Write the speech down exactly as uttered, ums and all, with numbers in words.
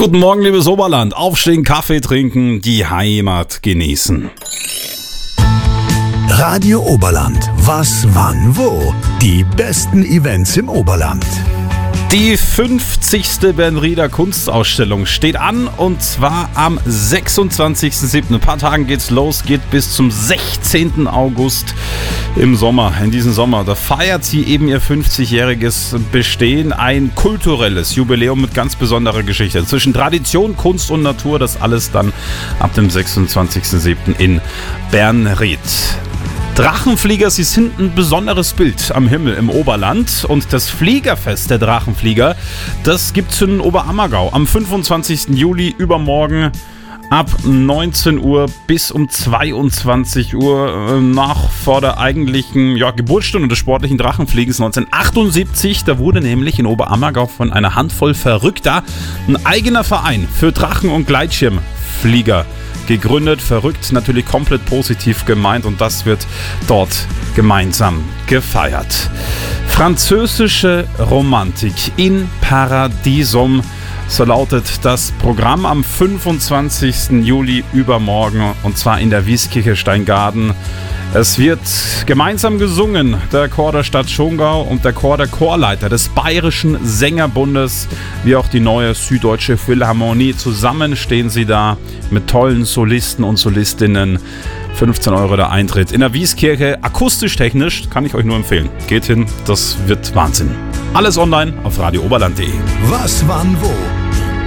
Guten Morgen, liebes Oberland. Aufstehen, Kaffee trinken, die Heimat genießen. Radio Oberland. Was, wann, wo? Die besten Events im Oberland. Die fünfzigste Bernrieder Kunstausstellung steht an und zwar am sechsundzwanzigsten siebten In ein paar Tagen geht's los, geht bis zum sechzehnten August im Sommer. In diesem Sommer, da feiert sie eben ihr fünfzigjähriges Bestehen. Ein kulturelles Jubiläum mit ganz besonderer Geschichte. Zwischen Tradition, Kunst und Natur, das alles dann ab dem sechsundzwanzigsten siebten in Bernried. Drachenflieger, sie sind ein besonderes Bild am Himmel im Oberland und das Fliegerfest der Drachenflieger, das gibt's in Oberammergau am fünfundzwanzigsten Juli übermorgen ab neunzehn Uhr bis um zweiundzwanzig Uhr nach vor der eigentlichen ja, Geburtsstunde des sportlichen Drachenfliegens neunzehnhundertachtundsiebzig. Da wurde nämlich in Oberammergau von einer Handvoll Verrückter ein eigener Verein für Drachen- und Gleitschirmflieger gegründet. Verrückt, natürlich komplett positiv gemeint und das wird dort gemeinsam gefeiert. Französische Romantik in Paradiesum, so lautet das Programm am fünfundzwanzigsten Juli übermorgen und zwar in der Wieskirche Steingaden. Es wird gemeinsam gesungen, der Chor der Stadt Schongau und der Chor der Chorleiter des Bayerischen Sängerbundes, wie auch die neue Süddeutsche Philharmonie. Zusammen stehen sie da mit tollen Solisten und Solistinnen. fünfzehn Euro der Eintritt in der Wieskirche, akustisch-technisch, kann ich euch nur empfehlen. Geht hin, das wird Wahnsinn. Alles online auf radio oberland punkt de. Was, wann, wo?